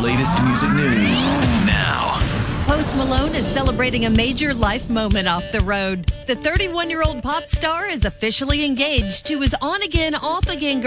latest music news now. Post Malone is celebrating a major life moment off the road. The 31-year-old pop star is officially engaged to his on-again, off-again girlfriend.